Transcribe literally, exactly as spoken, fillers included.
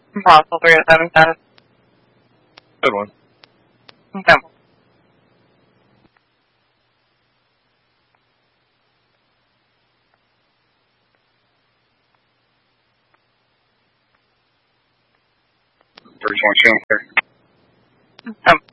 Possible three oh seven status. Good one. Okay. Bridge one, two, clear. Um,